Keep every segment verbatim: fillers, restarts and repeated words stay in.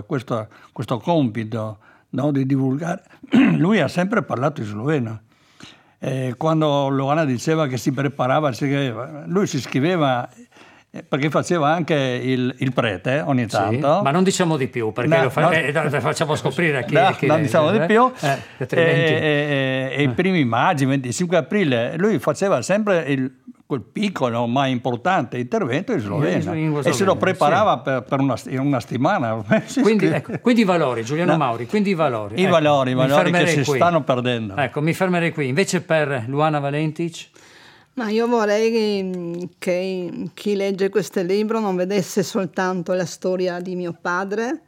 questo, questo compito, no, di divulgare. Lui ha sempre parlato in sloveno. Eh, quando Luana diceva che si preparava, lui si scriveva, perché faceva anche il, il prete ogni tanto. Sì, ma non diciamo di più, perché no, lo, fa, no, eh, lo facciamo scoprire a chi, no, a chi non legge, diciamo eh? di più. Eh, e, e, e i primi maggio, venticinque aprile, lui faceva sempre il, quel piccolo ma importante intervento in sloveno, in, in e se lo preparava sì. per, per una, una settimana. Quindi, ecco, quindi i valori, Giuliano no. Mauri, quindi i valori. I ecco, valori, i valori che si qui. stanno perdendo. Ecco, mi fermerei qui. Invece per Luana Valentic? Ma io vorrei che, che chi legge questo libro non vedesse soltanto la storia di mio padre,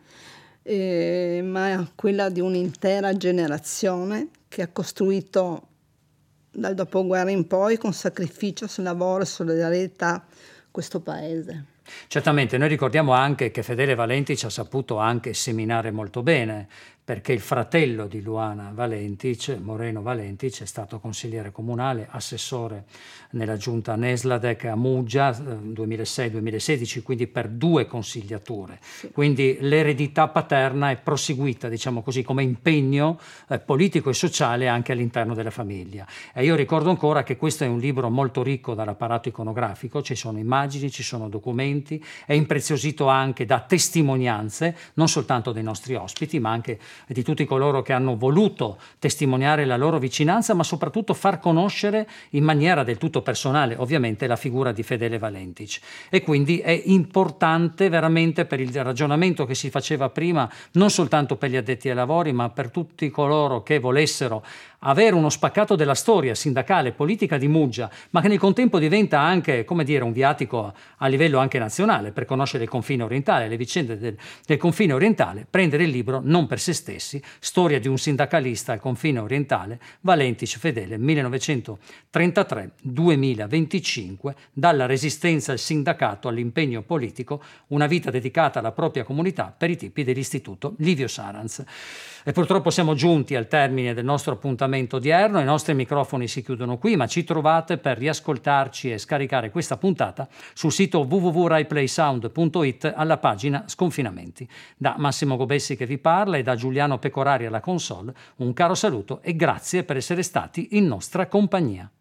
eh, ma quella di un'intera generazione che ha costruito dal dopoguerra in poi con sacrificio, lavoro e solidarietà questo paese. Certamente, noi ricordiamo anche che Fedele Valentic ha saputo anche seminare molto bene, perché il fratello di Luana Valentic, Moreno Valentic, è stato consigliere comunale, assessore nella giunta Nesladek a Muggia duemilasei duemilasedici, quindi per due consigliature. Sì. Quindi l'eredità paterna è proseguita, diciamo così, come impegno eh, politico e sociale anche all'interno della famiglia. E io ricordo ancora che questo è un libro molto ricco dall'apparato iconografico, ci sono immagini, ci sono documenti, è impreziosito anche da testimonianze, non soltanto dei nostri ospiti, ma anche di tutti coloro che hanno voluto testimoniare la loro vicinanza, ma soprattutto far conoscere in maniera del tutto personale, ovviamente, la figura di Fedele Valentic. E quindi è importante veramente per il ragionamento che si faceva prima, non soltanto per gli addetti ai lavori, ma per tutti coloro che volessero avere uno spaccato della storia sindacale e politica di Muggia, ma che nel contempo diventa anche, come dire, un viatico a livello anche nazionale per conoscere il confine orientale, le vicende del, del confine orientale, prendere il libro non per se stessi, Storia di un sindacalista al confine orientale, Valentic Fedele, millenovecentotrentatré duemilaventicinque, dalla resistenza al sindacato all'impegno politico, una vita dedicata alla propria comunità per i tipi dell'Istituto Livio Saranz. E purtroppo siamo giunti al termine del nostro appuntamento odierno, i nostri microfoni si chiudono qui, ma ci trovate per riascoltarci e scaricare questa puntata sul sito w w w punto rai play sound punto i t alla pagina Sconfinamenti. Da Massimo Gobessi che vi parla e da Giuliano Pecorari alla console, un caro saluto e grazie per essere stati in nostra compagnia.